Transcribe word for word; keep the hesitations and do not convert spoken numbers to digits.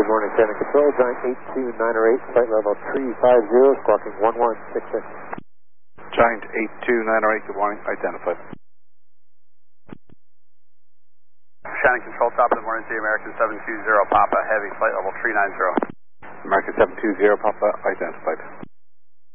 Good morning, Santa Control, Giant eight two nine eight, flight level three five zero, squawking one one six six. Giant eight two nine eight, good morning, identified. Shannon Control, top of the morning to the American seven two zero Papa, heavy, flight level three nine zero. American seven two zero Papa, identified.